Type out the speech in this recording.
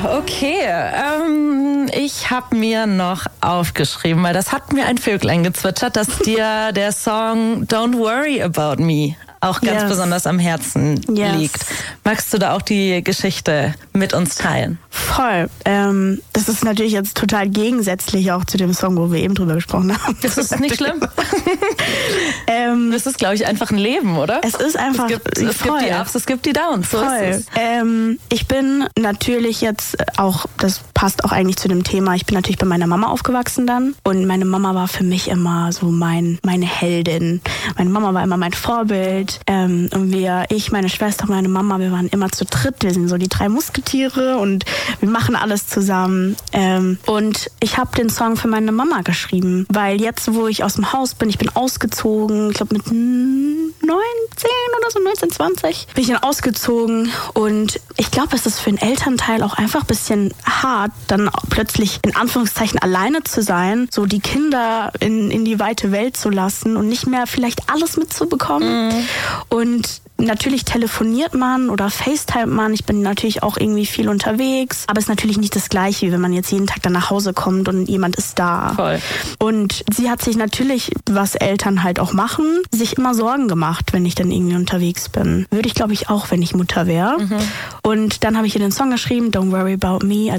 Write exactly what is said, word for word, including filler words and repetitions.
okay. Ähm, ich habe mir noch aufgeschrieben, weil das hat mir ein Vöglein gezwitschert, dass dir der Song Don't Worry About Me auch ganz yes. besonders am Herzen yes. liegt. Magst du da auch die Geschichte mit uns teilen? Voll. Ähm, das ist natürlich jetzt total gegensätzlich auch zu dem Song, wo wir eben drüber gesprochen haben. Das ist nicht schlimm. ähm, das ist, glaube ich, einfach ein Leben, oder? Es ist einfach... Es gibt, es gibt die Ups, es gibt die Downs. So voll. Ist es. Ähm, ich bin natürlich jetzt auch, das passt auch eigentlich zu dem Thema, ich bin natürlich bei meiner Mama aufgewachsen dann. Und meine Mama war für mich immer so mein, meine Heldin. Meine Mama war immer mein Vorbild. Ähm, und wir, ich, meine Schwester, meine Mama, wir waren immer zu dritt. Wir sind so die drei Musketiere und wir machen alles zusammen. Ähm, und ich habe den Song für meine Mama geschrieben, weil jetzt, wo ich aus dem Haus bin, ich bin ausgezogen, ich glaube mit neunzehn oder so, neunzehn, zwanzig, bin ich dann ausgezogen. Und ich glaube, es ist für einen Elternteil auch einfach ein bisschen hart, dann plötzlich in Anführungszeichen alleine zu sein, so die Kinder in, in die weite Welt zu lassen und nicht mehr vielleicht alles mitzubekommen. Mhm. Und natürlich telefoniert man oder FaceTime man. Ich bin natürlich auch irgendwie viel unterwegs. Aber es ist natürlich nicht das Gleiche, wie wenn man jetzt jeden Tag dann nach Hause kommt und jemand ist da. Voll. Und sie hat sich natürlich, was Eltern halt auch machen, sich immer Sorgen gemacht, wenn ich dann irgendwie unterwegs bin. Würde ich, glaube ich, auch, wenn ich Mutter wäre. Mhm. Und dann habe ich ihr den Song geschrieben, Don't Worry About Me.